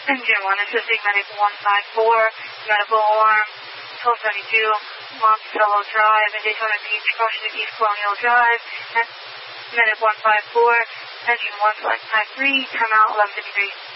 Engine 1, assisting Medic 154, medical alarm, 1272, Monticello Drive, in Daytona Beach, motion to East Colonial Drive, Medic 154, Engine 1, select type 3, timeout 11 degrees.